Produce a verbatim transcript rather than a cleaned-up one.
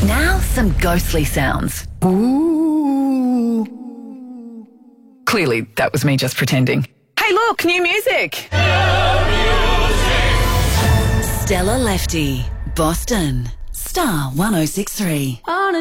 Now some ghostly sounds. Ooh. Clearly, that was me just pretending. Hey, look, new music. Stella Lefty, Boston, Star one oh six three.